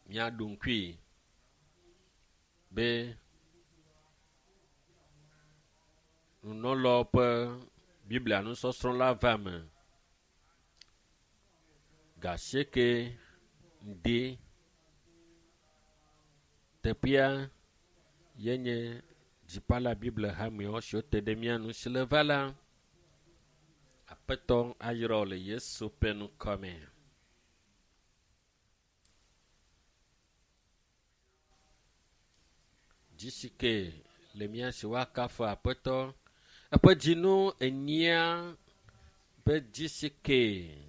mia dunkui be nunɔlɔ ƒe biblia nusɔsrɔ̃ la va me ga 9 teƒea yenye dzipala biblia hamewo sio te ɖe mia nu si le va la aƒetɔ ayra le Yesu ƒe nukɔme. Dzisike le mia si wakafu aƒetɔ eƒe dzinu enyia be dzisike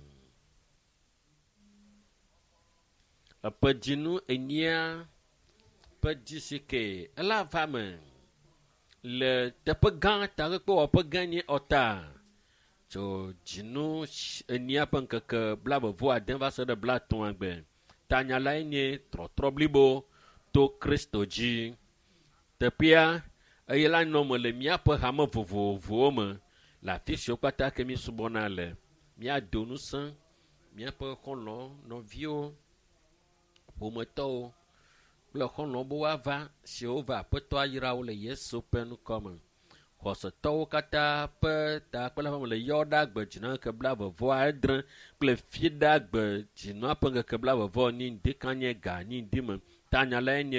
eƒe dzinu enyia be dzisike ela va me le teƒe gã takpekpe wɔƒe gã nye ɔta tso dzinu enia ƒe ŋkeke 26 va se ɖe 30 gbe tanya lae nye trɔtrɔ blibo to Kristo dzi teƒea eye la nɔ me le míaƒe hame vovovowo me le afi siwo kpata ke mi subɔna le míado ŋusẽ míaƒe xɔlɔ nɔviwo ƒometɔwo kple xɔlɔ bo wava siwo va aƒetɔ ayrawo le Yesu ƒe nukɔme. Xɔsetɔwo katã ƒe takpe la me le yɔ ɖe agbe dzina ŋkeke 27 kple fie ɖe agbe dzina ƒe ŋkeke 28 ŋdi kanye ga ŋdi me tanya la nye